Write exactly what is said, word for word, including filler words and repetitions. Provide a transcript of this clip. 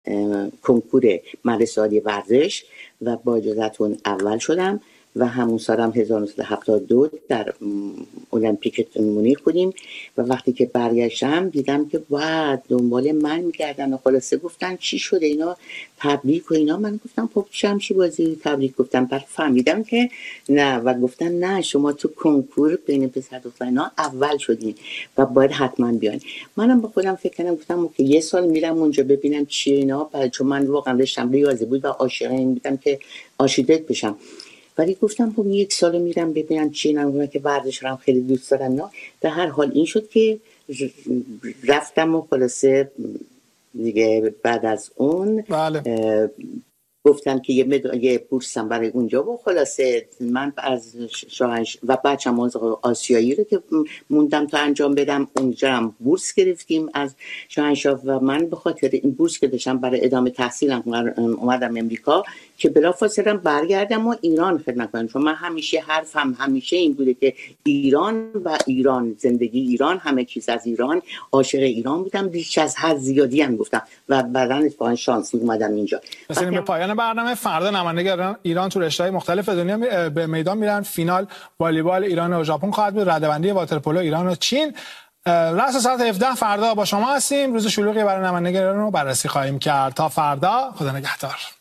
کنکور مدرسه عالی ورزش و با اجازهتون اول شدم و همون سالم هزار و نهصد و هفتاد و دو در المپیک مونیخ بودیم و وقتی که برگشتم دیدم که واه دنبال من میگردن و خلاصه گفتن چی شده اینا تبریک و اینا. من گفتم خب شمشی بازی تبریک گفتم. بعد فهمیدم که نه و گفتن نه شما تو کنکور بین پسر دختر اینا اول شدین و باید حتما بیاین. منم با خودم فکر کردم گفتم که یه سال میرم اونجا ببینم چیه اینا، چون من واقعا رشتم ریاضی بود و عاشق این بودم که آرشیتکت بشم. ولی گفتم خب یک سال میرم ببینم چی نمیدونم که ورزش رو خیلی دوست دارم. نه در هر حال این شد که رفتم و خلاصه دیگه بعد از اون بله. گفتن که یه, مد... یه بورسم برای اونجا و خلاصه من از شاهنش و بچم از آسیایی رو که موندم تا انجام بدم اونجا هم بورس گرفتیم از شاهنشاه و من به خاطر این بورس که داشتم برای ادامه تحصیلم اومدم امریکا که بلافاصله برگردم و ایران خدمت کنم، چون من همیشه حرفم همیشه این بوده که ایران و ایران زندگی ایران همه چیز از ایران، عاشق ایران بودم، بیش از حد زیادی هم گفتم و بعداً اتفاقا شانسی اومدم اینجا. رسیدیم به پایان برنامه. فردا نمایندگان ایران تو رشته‌های مختلف دنیا به میدان میرن. فینال والیبال ایران و ژاپن خواهد بود، رده‌بندی واترپولو ایران و چین. رأس ساعت هفده فردا با شما هستیم. روز شلوغی برای نمایندگان ایران رو بررسی خواهیم کرد. تا فردا، خدا نگهدار.